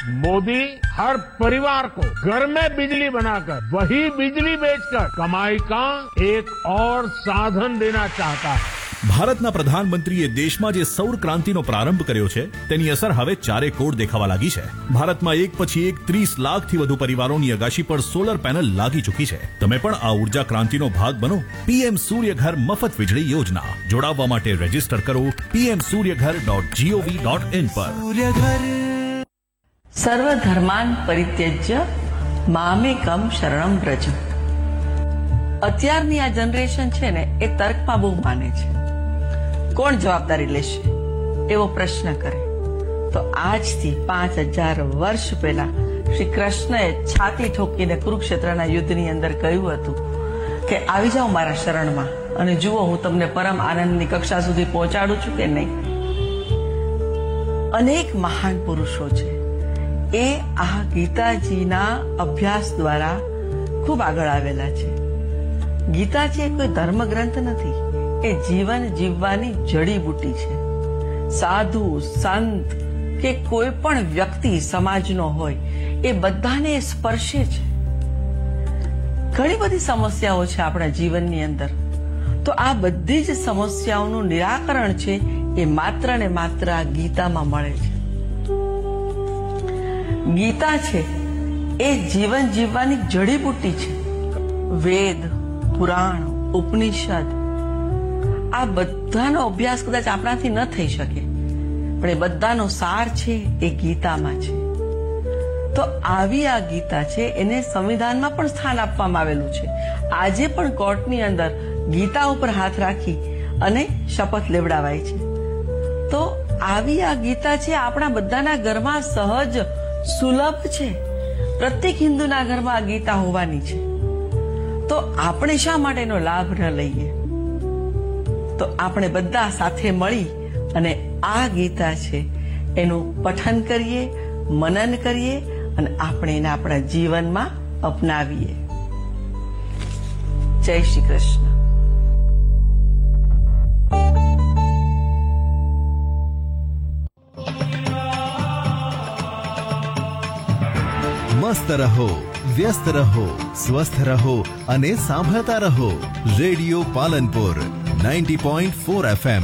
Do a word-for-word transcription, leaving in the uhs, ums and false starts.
मोदी हर परिवार को घर में बिजली बनाकर वही बिजली बेचकर कमाई का एक और साधन देना चाहता है। ભારતના પ્રધાનમંત્રીએ દેશમાં જે સૌર ક્રાંતિનો પ્રારંભ કર્યો છે તેની અસર હવે ચારે કોર દેખાવા લાગી છે. ભારતમાં એક પછી એક ત્રીસ લાખથી વધુ પરિવારોની અગાશી પર સોલર પેનલ લાગી ચૂકી છે. તમે પણ આ ઉર્જા ક્રાંતિનો ભાગ બનો. પીએમ સૂર્યઘર મફત વીજળી યોજના. જોડાવવા માટે રજીસ્ટર કરો PM Suryaghar dot GOV dot in પર. સર્વધર્માન પરિત્યજ્ય મામેકમ શરણમ વ્રજ. અત્યારની આ જનરેશન છે ને એ તર્કમાં બહુ માને છે. કોણ જવાબદારી લેશે એવો પ્રશ્ન કરે તો આજથી પાંચ હજાર વર્ષ પહેલા શ્રી કૃષ્ણએ છાતી ઠોકીને કુરુક્ષેત્રના યુદ્ધની અંદર કહ્યું હતું કે આવી જાઓ મારા શરણમાં અને જુઓ હું તમને પરમ આનંદની કક્ષા સુધી પહોંચાડું છું કે નહીં. અનેક મહાન પુરુષો છે એ આ ગીતાજીના અભ્યાસ દ્વારા ખૂબ આગળ આવેલા છે. ગીતાજી કોઈ ધર્મ ગ્રંથ નથી, એ જીવન જીવવાની જડીબુટી છે. સાધુ સંત કે કોઈ પણ વ્યક્તિ સમાજનો હોય એ બધાને સ્પર્શે છે. ઘણી બધી સમસ્યાઓ છે આપણા જીવનની અંદર, તો આ બધી જ સમસ્યાઓનું નિરાકરણ છે એ માત્ર ને માત્ર આ ગીતામાં મળે છે. ગીતા છે એ જીવન જીવવાની જડીબુટી છે. વેદ, પુરાણ, ઉપનિષદ આ બધાનો અભ્યાસ કદાચ આપણાથી ન થઈ શકે, પણ એ બધાનો સાર છે એ ગીતામાં છે. તો આવી આ ગીતા છે એને સંવિધાનમાં પણ સ્થાન આપવામાં આવેલું છે. આજે પણ કોર્ટની અંદર ગીતા ઉપર હાથ રાખી અને શપથ લેવડાવાય છે. તો આવી આ ગીતા છે આપણા બધાના ઘરમાં સહજ સુલભ છે. પ્રત્યેક હિન્દુના ઘરમાં આ ગીતા હોવાની છે. તો આપણે શા માટે એનો લાભ ન લઈએ? તો આપણે બધા સાથે મળી અને આ ગીતા છે એનું પઠન કરીએ, મનન કરીએ અને આપણે એને આપણા જીવનમાં અપનાવીએ. જય શ્રી કૃષ્ણ. મસ્ત રહો, વ્યસ્ત રહો, સ્વસ્થ રહો અને સાંભળતા રહો radio Palanpur ninety point four FM.